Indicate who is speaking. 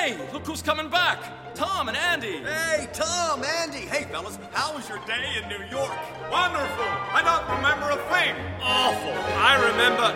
Speaker 1: Hey, look who's coming back. Tom and Andy.
Speaker 2: Hey, Tom, Andy. Hey, fellas, how was your day in New York?
Speaker 3: Wonderful. I know